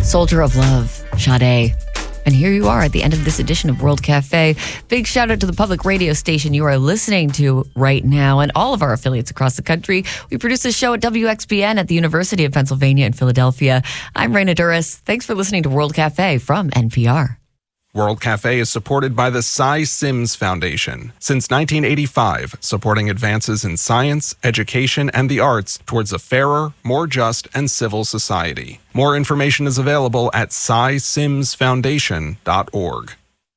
Soldier of Love, Sade. And here you are at the end of this edition of World Cafe. Big shout out to the public radio station you are listening to right now and all of our affiliates across the country. We produce this show at WXPN at the University of Pennsylvania in Philadelphia. I'm Raina Duras. Thanks for listening to World Cafe from NPR. World Cafe is supported by the Cy Sims Foundation. Since 1985, supporting advances in science, education, and the arts towards a fairer, more just, and civil society. More information is available at cysimsfoundation.org.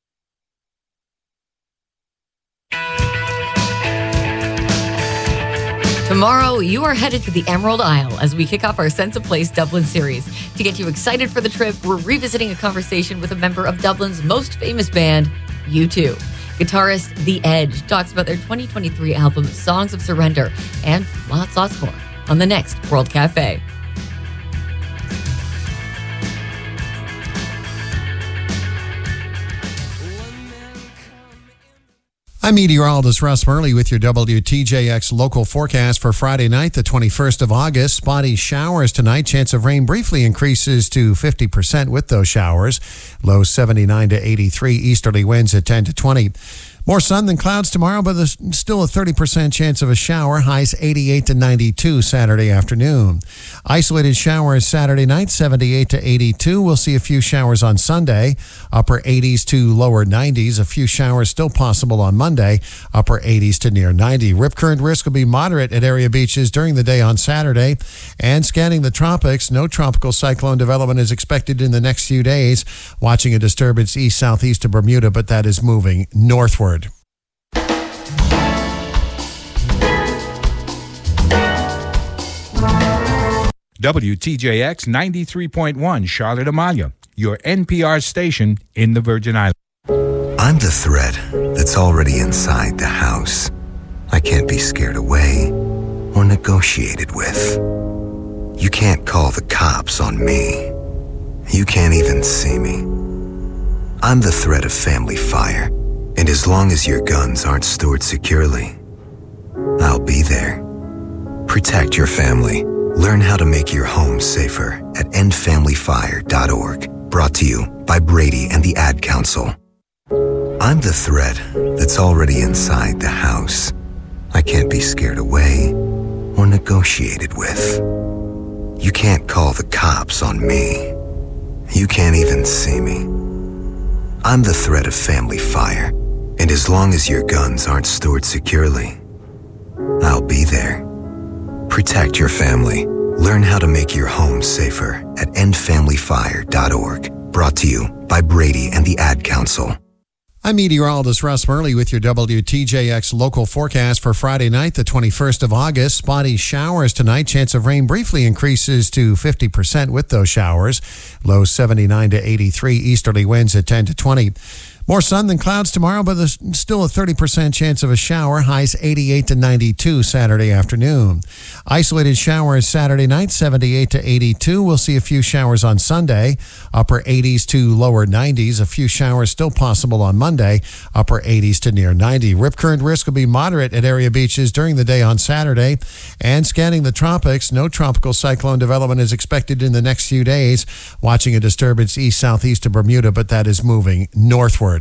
Tomorrow, you are headed to the Emerald Isle as we kick off our Sense of Place Dublin series. To get you excited for the trip, we're revisiting a conversation with a member of Dublin's most famous band, U2. Guitarist The Edge talks about their 2023 album, Songs of Surrender, and lots more on the next World Cafe. I'm meteorologist Russ Murley with your WTJX local forecast for Friday night, the 21st of August. Spotty showers tonight. Chance of rain briefly increases to 50% with those showers. Low 79 to 83. Easterly winds at 10 to 20. More sun than clouds tomorrow, but there's still a 30% chance of a shower. Highs 88 to 92 Saturday afternoon. Isolated showers Saturday night, 78 to 82. We'll see a few showers on Sunday. Upper 80s to lower 90s. A few showers still possible on Monday. Upper 80s to near 90. Rip current risk will be moderate at area beaches during the day on Saturday. And scanning the tropics, no tropical cyclone development is expected in the next few days. Watching a disturbance east-southeast of Bermuda, but that is moving northward. WTJX 93.1 Charlotte Amalia, your NPR station in the Virgin Islands. I'm the threat that's already inside the house. I can't be scared away or negotiated with. You can't call the cops on me. You can't even see me. I'm the threat of family fire, and as long as your guns aren't stored securely, I'll be there. Protect your family. Learn how to make your home safer at endfamilyfire.org. Brought to you by Brady and the Ad Council. I'm the threat that's already inside the house. I can't be scared away or negotiated with. You can't call the cops on me. You can't even see me. I'm the threat of family fire, and as long as your guns aren't stored securely, I'll be there. Protect your family. Learn how to make your home safer at endfamilyfire.org. Brought to you by Brady and the Ad Council. I'm meteorologist Russ Murley with your WTJX local forecast for Friday night, the 21st of August. Spotty showers tonight. Chance of rain briefly increases to 50% with those showers. Low 79 to 83. Easterly winds at 10 to 20. More sun than clouds tomorrow, but there's still a 30% chance of a shower. Highs 88 to 92 Saturday afternoon. Isolated showers Saturday night, 78 to 82. We'll see a few showers on Sunday. Upper 80s to lower 90s. A few showers still possible on Monday. Upper 80s to near 90. Rip current risk will be moderate at area beaches during the day on Saturday. And scanning the tropics, no tropical cyclone development is expected in the next few days. Watching a disturbance east-southeast of Bermuda, but that is moving northward.